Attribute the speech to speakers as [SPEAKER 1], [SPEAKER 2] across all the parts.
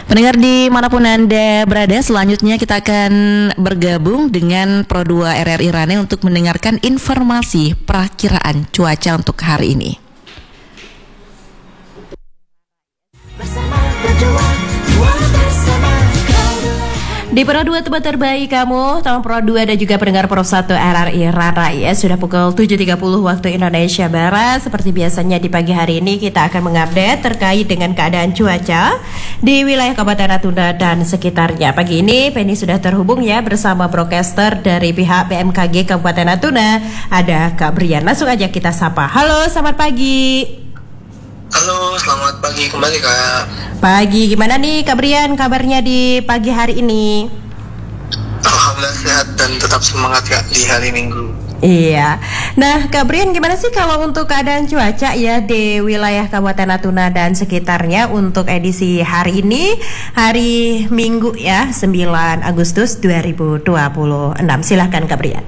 [SPEAKER 1] Pendengar dimanapun Anda berada, selanjutnya kita akan bergabung dengan Pro 2 RRI Rane untuk mendengarkan informasi perakiraan cuaca untuk hari ini. Di Pro 2 tempat terbaik kamu, teman Pro 2 dan juga pendengar Pro 1 RRI Rara ya. Sudah pukul 7.30 waktu Indonesia Barat. Seperti biasanya di pagi hari ini kita akan mengupdate terkait dengan keadaan cuaca di wilayah Kabupaten Natuna dan sekitarnya. Pagi ini Penny sudah terhubung ya bersama broadcaster dari pihak BMKG Kabupaten Natuna. Ada Kak Brian, langsung aja kita sapa. Halo, selamat pagi.
[SPEAKER 2] Halo, selamat pagi kembali Kak.
[SPEAKER 1] Pagi, gimana nih Kak Brian kabarnya di pagi hari ini?
[SPEAKER 2] Alhamdulillah sehat dan tetap semangat Kak di hari Minggu.
[SPEAKER 1] Iya. Nah Kak Brian, gimana sih kalau untuk keadaan cuaca ya di wilayah Kabupaten Natuna dan sekitarnya untuk edisi hari ini, hari Minggu ya, 9 Agustus 2026. Silahkan Kak Brian.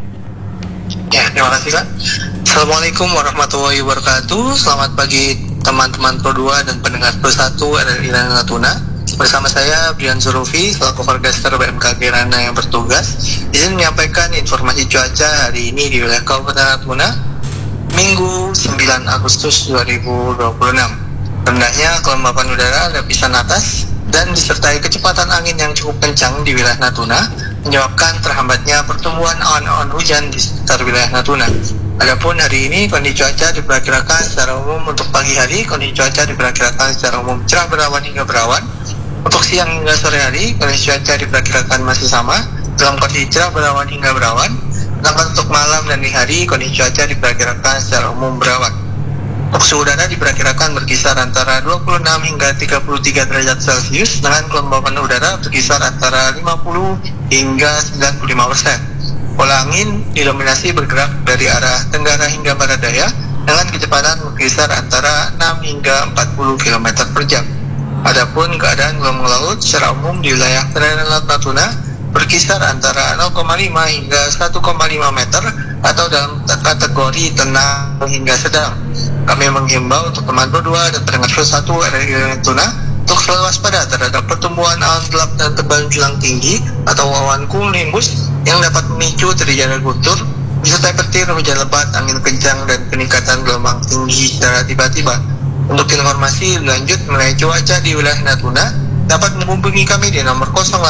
[SPEAKER 2] Ya, terima kasih Kak. Assalamualaikum warahmatullahi wabarakatuh. Selamat pagi teman-teman Pro 2 dan pendengar Pro 1 RRI Natuna. Bersama saya Brian Zurufi selaku forecaster BMKG Rana yang bertugas izin menyampaikan informasi cuaca hari ini di wilayah Kabupaten Natuna Minggu 9 Agustus 2026. Rendahnya kelembapan udara lapisan atas dan disertai kecepatan angin yang cukup kencang di wilayah Natuna menyebabkan terhambatnya pertumbuhan awan-awan hujan di sekitar wilayah Natuna. Adapun hari ini kondisi cuaca diperkirakan secara umum untuk pagi hari kondisi cuaca diperkirakan secara umum cerah berawan hingga berawan. Untuk siang hingga sore hari kondisi cuaca diperkirakan masih sama dalam kondisi cerah berawan hingga berawan. Sedangkan untuk malam dan di hari kondisi cuaca diperkirakan secara umum berawan. Untuk suhu udara diperkirakan berkisar antara 26 hingga 33 derajat Celcius dengan kelembapan udara berkisar antara 50 hingga 95%. Pola angin didominasi bergerak dari arah tenggara hingga barat daya dengan kecepatan berkisar antara 6 hingga 40 km per jam. Adapun keadaan gelombang laut secara umum di wilayah perairan Laut Natuna berkisar antara 0,5 hingga 1,5 meter atau dalam kategori tenang hingga sedang. Kami menghimbau untuk teman Pro 2 dan pendengar Pro 1 RRI Natuna untuk selalu waspada terhadap pertumbuhan awan gelap dan tebal menjulang tinggi atau awan cumulonimbus yang dapat memicu terjadinya guntur, disertai petir, hujan lebat, angin kencang, dan peningkatan gelombang tinggi secara tiba-tiba. Untuk informasi lanjut mengenai cuaca di wilayah Natuna, dapat menghubungi kami di nomor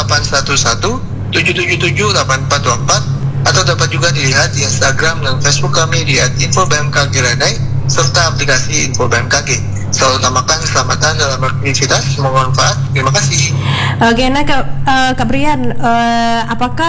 [SPEAKER 2] 0811 777 8424 atau dapat juga dilihat di Instagram dan Facebook kami di @info_bmkg_radai serta aplikasi Info BMKG. Selalu utamakan keselamatan dalam beraktivitas, semoga manfaat. Terima kasih.
[SPEAKER 1] Oke, nah Kak Brian, apakah